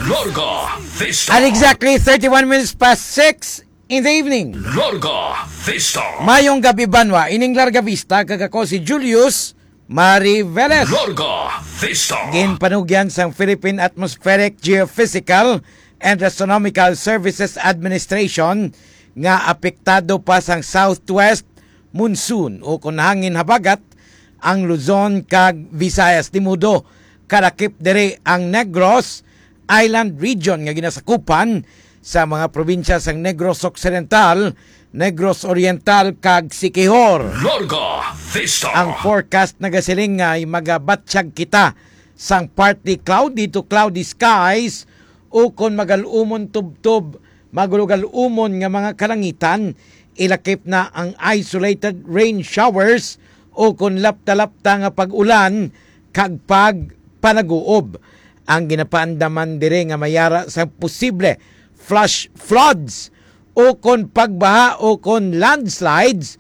Larga Vista. At exactly 31 minutes past 6 in the evening. Larga Vista. Mayong gabi banwa, ining Larga Vista, kagako si Julius Mari Velez. Larga Vista. Ginpanugyan sang Philippine Atmospheric Geophysical and Astronomical Services Administration nga apektado pa sang southwest monsoon o kung hangin habagat ang Luzon kag Visayas. Timudo karakip dere ang Negros Island Region nga ginasakupan sa mga probinsya sang Negros Occidental, Negros Oriental kag Siquijor. Larga Vista. Ang forecast nagasiling nga ay magabatsyag kita sang partly cloudy to cloudy skies o kung magalumon tubtob magulugalumon nga mga kalangitan, ilakip na ang isolated rain showers o kung lapta-lapta nga pag-ulan kag panaguob. Ang ginapaandaman dire nga mayara sa posible flash floods o kung pagbaha o kung landslides,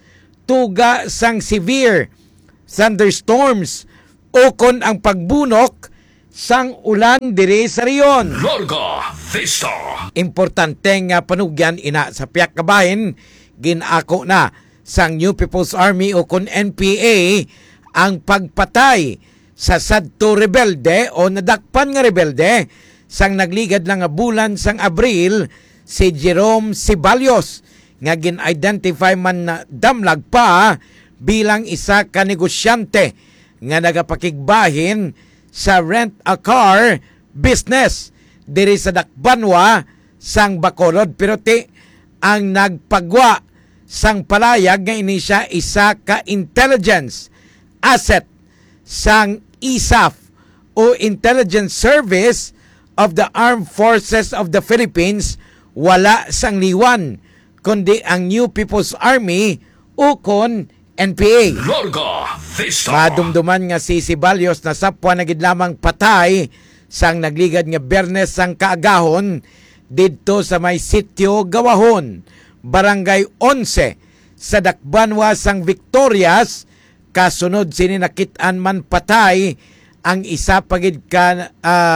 tuga sang severe thunderstorms o kung ang pagbunok sang ulan dire sa riyon. Larga Vista. Importante nga panugyan ina sa piyak kabahin, ginako na sang New People's Army o kung NPA ang pagpatay sa sadto rebelde o nadakpan nga rebelde sang nagligad lang nga bulan sang Abril si Jerome Ceballos nga gin-identify man na damlag pa bilang isa ka negosyante nga nagapakigbahin sa rent-a-car business diri sa Dakbanwa sang Bacolod. Pero ang nagpagwa sang palayag nga ini siya isa ka intelligence asset sang ISAF o Intelligence Service of the Armed Forces of the Philippines. Wala sang liwan kundi ang New People's Army o kon NPA. Larga Vista. Madumduman nga si Ceballos na sapwa na gid lamang patay sang nagligad nga Biyernes sang kaagahon didto sa may sitio Gawahon, Barangay 11 sa Dakbanwa sang Victorias. Kasunod sini nakitaan man patay ang isa pagid ka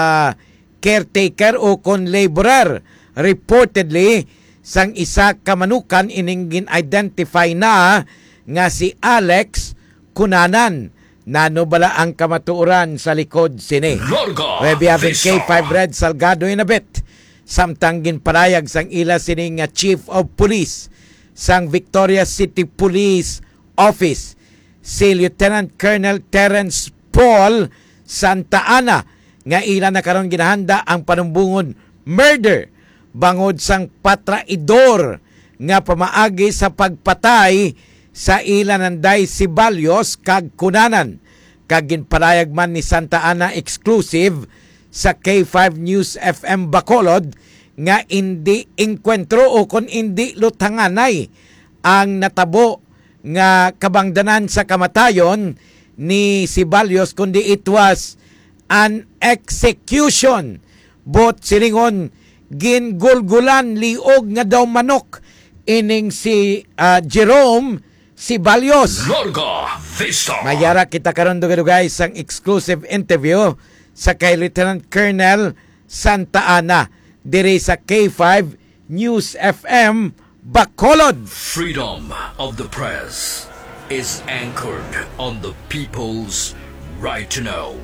caretaker o kon laborer. Reportedly sang isa kamanukan ining gin-identify na nga si Alex Cunanan. Nano bala ang kamatuoran sa likod sini. Rebi Abin K5 Red Salgado inabit. Samtang ginparayag sang ila sini nga Chief of Police sang Victoria City Police Office si Lieutenant Colonel Terence Paul Santa Ana nga ila na karon ginahanda ang panumbungon murder bangod sang patraidor nga pamaagi sa pagpatay sa ila nanday Ceballos kag Cunanan. Kag ginparayag man ni Santa Ana exclusive sa K5 News FM Bacolod nga hindi enkwentro o kon hindi lutanganay ang natabo nga kabangdanan sa kamatayon ni Ceballos kundi it was an execution. Bot silingon gingulgulan liog nga daw manok ining si Jerome Ceballos. Larga Vista. Mayara kita karon dugay-dugay sang exclusive interview sa kay Lieutenant Colonel Santa Ana diri sa K5 News FM Bacolod. Freedom of the press is anchored on the people's right to know.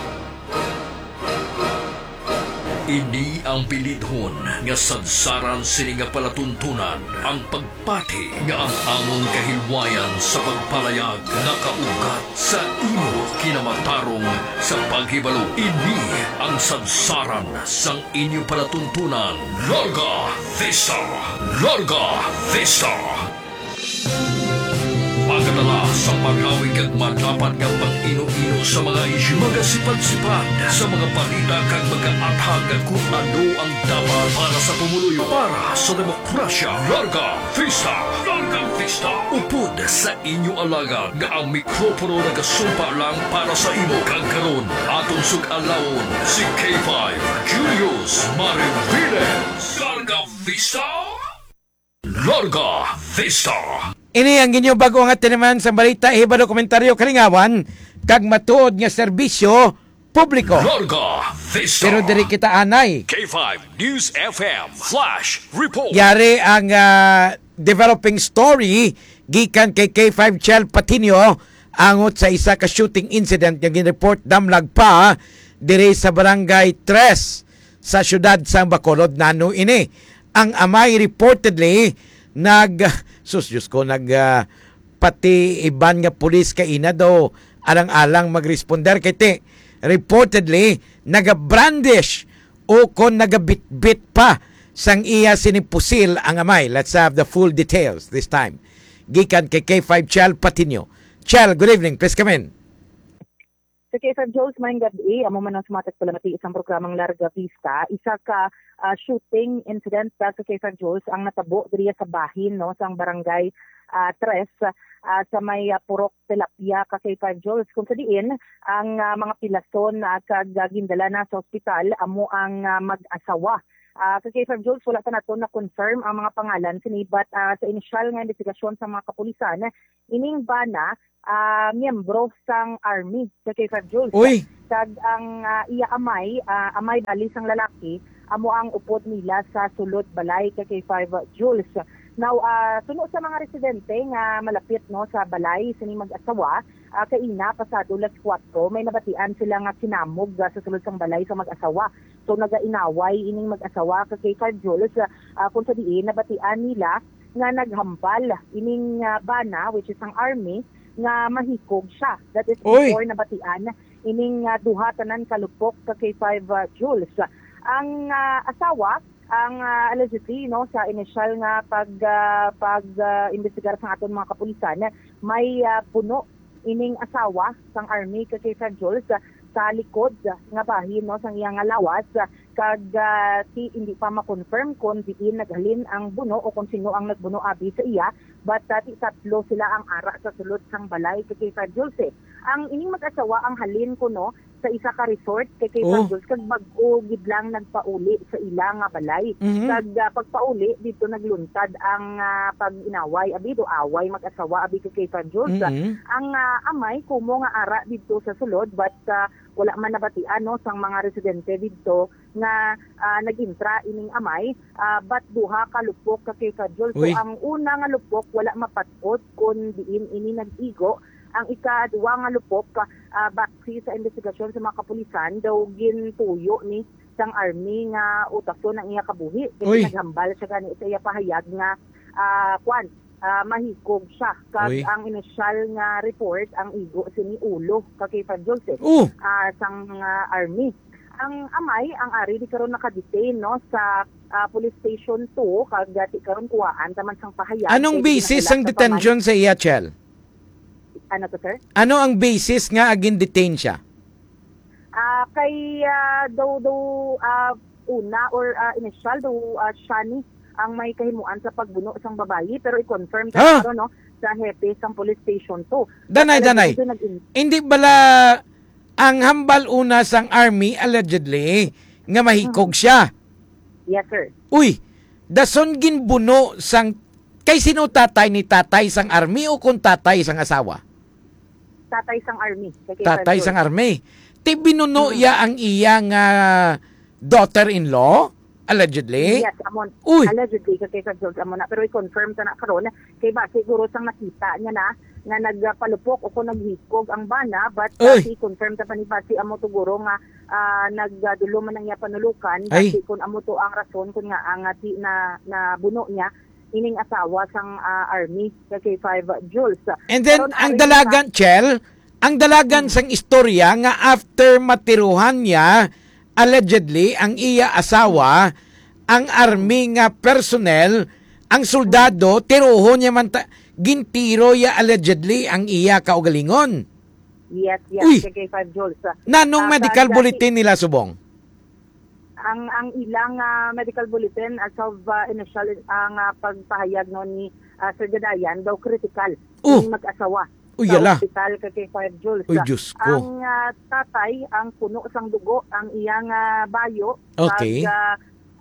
Ini ang pilidhon nga sadsaran sini nga palatuntunan ang pagpati nga ang among kahilwayan sa pagpalayag nakaugat sa imo kinamatarong sa paghibalo. Ini ang sadsaran sang inyo palatuntunan. Larga Vista. Larga Vista. Pagkatala sa pag-awig at madapat ng pag-ino-ino sa mga isyu, magasipad-sipad sa mga balita kag mag-aatag kung ano ang dapat para sa pumuluyo, para sa demokrasya. Larga Vista. Larga Vista. Upod sa inyo alagad nga ang mikropono nagasumpa lang para sa imo kag karon atong sug-alawon si K5 Julius Mariviles. Larga Vista. Larga Vista. Ini ang ginyo bago nga tinaman sa balita, iba dokumentaryo kalingawan, kag matuod nga serbisyo publiko. Larga Vista. Pero diri kita anay. K5 News FM Flash Report. Yari ang developing story gikan kay K5 Chel Patinio angot sa isa ka shooting incident nga ginreport damlag pa diri sa barangay 3 sa syudad sa Bacolod. Nano ini ang amay reportedly pati iban nga pulis kaina daw alang-alang mag-responder kay te reportedly naga-brandish o kon naga-bit-bit pa sang iya sinipusil ang amay. Let's have the full details this time. Gikan kay K5 Chel Patinio. Chel, good evening. Please come in. Sa K5 Jules, mayang gabi, amo man ang sumatak palamati isang programang Larga Vista. Isa ka shooting incident sa K5 Jules ang natabo diriya sa bahin no sang barangay 3 sa may Purok Tilapia ka K5 Jules. Kung sa diin, ang mga pilason kagindala na sa ospital, amo ang mag-asawa. Sa K5 Jules, wala pa nato na confirm ang mga pangalan sinibat sa initial nga investigasyon sa mga kapulisan, ining bana miyembro sang army sa K5 Jules. Uy! Kag ang iya amay bali sang lalaki, amo ang upod nila sa sulod balay kay K5 Jules. Now, suno sa mga residente nga malapit no sa balay sini mag-asawa, kaina pasado las 4 may nabatian sila nga sinamog sa sulod sang balay sa mag-asawa. So nagainaway ining mag-asawa kay K5 Jules kung sa diin nabatian nila nga naghambal ining bana which is ang army nga mahikog siya. That is before nabatian ining duha tanan kalupok kay K5 Jules. Ang asawa ang allegedly no sa initial nga pag investigar sa aton mga kapulisan may puno ining asawa sang army kay K5 Jules sa likod nga bahin no sang iyang lawas kag hindi pa ma-confirm kung diin naghalin ang buno o kung sino ang nagbuno abi sa iya, but tatlo sila ang ara sa sulod sang balay kay K5 Jules. Ang ining mag-asawa ang halin ko no sa isa ka resort kay K5 Jules kag bag-o gidlang nagpauli sa ila nga balay. Kag pagpauli dito nagluntad ang pag-inaway abi do away mag-asawa abi kay K5 Jules. Ang amay kumo nga ara dito sa sulod, but wala man nabatian no sang mga residente dito nga nagintra ining amay, but duha ka lupok kay K5 Jules. So ang una nga lupok wala mapat-ot kun diin ini nag-igo. Ang ikaduwa nga lupok baksi sa investigasyon sa mga kapulisan daw gintuyo ni sang army nga utason ang iya kabuhi. Kasi naghambal siya gani sa iya pahayag nga mahikog siya. Kag ang initial nga report ang igo sini ulo kay K5 Jules sang army. Ang amay ang ari di karon naka-detain no sa police station 2 kag dati karon kuwaan taman sang pahayag. Anong basis ang detention sa iya, Chel? Ano to, sir? Ano ang basis nga agin detain siya? Kay daw una or initial daw Shani ang may kahimuan sa pagbuno sang babayi, pero i-confirm sa no sa hepe sang police station 2. Danay. Hindi bala ang hambal una sang army allegedly nga mahikog siya? Yes, sir. Uy, dason ginbuno sang kay sino tatay ni tatay sang army o kung tatay sang asawa? Tatay sang army. Tatay sang army. Ti binuno ya ang iyang daughter-in-law allegedly? Yes, amon. Allegedly kay K5 amon na, pero i-confirm ta na karon kay ba siguro sang nakita niya na nga nagpalupok o kung naghikog ang bana, but i-confirm ta pa ni Basi amo siguro nga nagdulo man ang iya panulukan kasi kung amo to ang rason kung nga ang na buno niya ining asawa sang army kay K5 Jules. And then ang dalagan Chel, ang dalagan sang istorya nga after matiruhan niya allegedly ang iya asawa, ang army nga personnel, ang soldado tiruho niya man gintiro ya allegedly ang iya kaugalingon. Yes, kay K5 Jules. Nanong medical bulletin nila subong? Ang ilang medical bulletin as of initial ang pagpahayag no ni Sir Gadayan daw critical yung mag-asawa sa hospital kay K5 Jules. Diyos ko. Ang tatay ang puno sang dugo ang iyang bayo okay.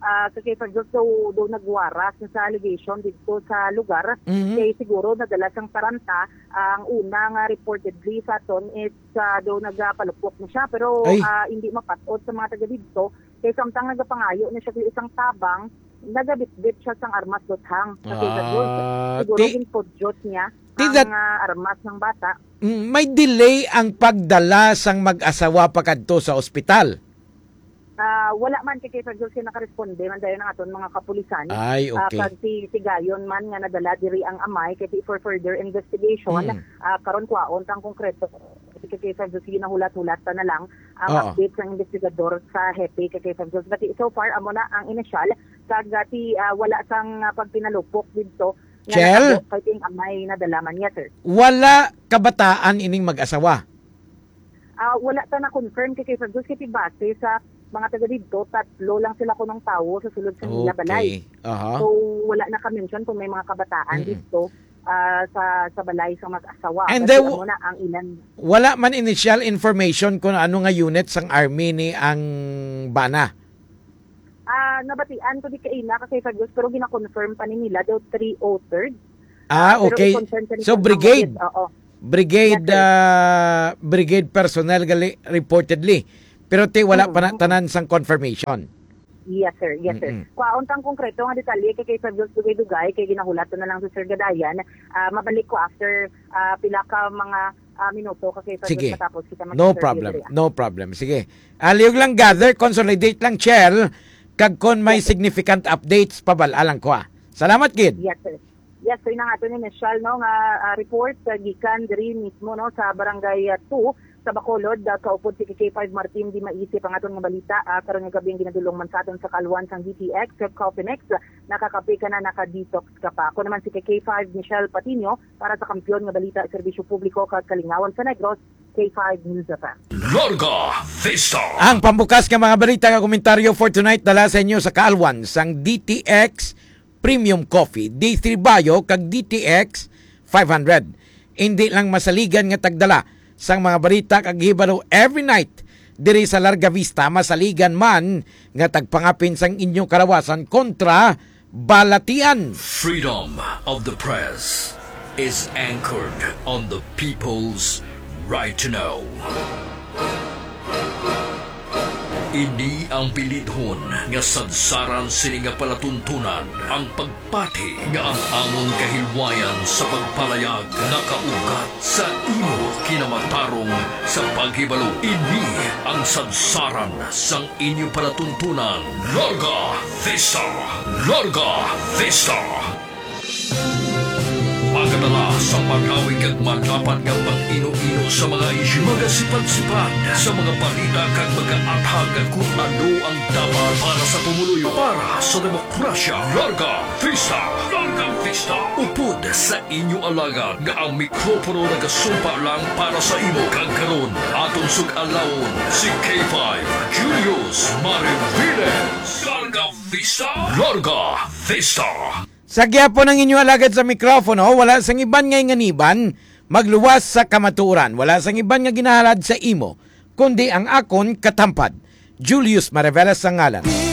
kay Fajos daw nagwaras sa allegation dito sa lugar. Mhm. Kaya siguro nadala sang taranta. Ang unang reportedly sa aton is daw nagpalupok na siya pero Ay. hindi mapatod sa mga taga dito. Kaya samtang nagapangayo na siya sa isang tabang, nagabitbit siya sang armas dothang. Kasi Fajos, siguro ginpodyot niya ang armas ng bata. May delay ang pagdala sang mag-asawa pakadto sa ospital. Wala man kay Fajos kay nakaresponde man dayon ang aton mga kapulisan. Ay, okay. Pag si gayon man nga nadala diri ang amay kay for further investigation, karon kwaon tang konkreto kay Fajos ginahulat-hulat na lang ang update ng investigador sa hepe kay Fajos. But so far amo na ang initial kagati wala sang pagpinalupok didto. Chel? Kay ting amay nadala man niya, sir. Wala kabataan ining mag-asawa. Wala ta na confirm kay Fajos kay base sa mga taga dito, 3 lang sila kunong tao sa sulod sa nila balay. So wala na ka-mention kung may mga kabataan dito sa balay sa mag-asawa. And kasi na ang ilan. Wala man initial information kung ano nga unit sang army ni ang bana. Nabatian ko di kaina kasi Fajos pero gina-confirm pa ni nila daw 303rd. Okay. So brigade. Oo. Brigade Yes, brigade personnel reportedly. Pero wala pa na tanan sang confirmation. Yes, sir. Yes, sir. Kwaon tang konkreto nga detalye kay Fajos dugay-dugay kay ginahulat na lang sa Sir Gadayan. Mabalik ko after pila ka mga minuto kasi Fajos matapos kita No problem. No problem. Sige. Aliyog lang gather, consolidate lang Chel kag kon may significant updates pabalalang ko. Salamat kid. Yes, sir. Yes, so na nga ito ni Michelle, no, nga report gikan diri mismo no sa barangay 2 sa Bacolod, kaupod si KK5 Martin di maisip ang aton nga balita karon nga gabi ang ginadulong man sa aton sa Kalwan sang DTX Cofinex, nakakape ka na, naka-detox ka pa. Ako naman si KK5 Michelle Patino para sa kampiyon nga balita serbisyo publiko kag kalingawan sa Negros, K5 News FM. Larga Vista. Ang pambukas nga mga balita nga komentaryo for tonight dala sa inyo sa Kalwan sang DTX Premium Coffee, D3 Bio kag DTX 500. Hindi lang masaligan nga tagdala sang mga balita kag hibalo every night diri sa Larga Vista, masaligan man nga tagpangapin sang inyong karawasan kontra balatian. Freedom of the press is anchored on the people's right to know. Ini ang pilidhon nga sadsaran sini nga palatuntunan ang pagpati nga ang among kahilwayan sa pagpalayag nakaugat sa imo kinamatarong sa paghibalo. Ini ang sadsaran sang inyo palatuntunan. Larga Vista! Larga Vista! Magadala sa pag-awig at madapat ng pag-ino-ino sa mga isyu, magasipad-sipad sa mga balita kag mag-aathag at kung ano ang dapat para sa pumuluyo, para sa demokrasya. Larga Vista! Larga Vista! Upod sa inyo alaga nga ang mikropono nagasumpa lang para sa imo kag karon atong sug-alawon si K5 Julius Mariviles. Larga Vista! Larga Vista! Sa gyapon ng inyo alagad sa mikropono, wala sang iban nga inganiban, magluwas sa kamaturan. Wala sang iban nga ginahalad sa imo, kundi ang akon katampad. Julius Mariveles ang ngalan.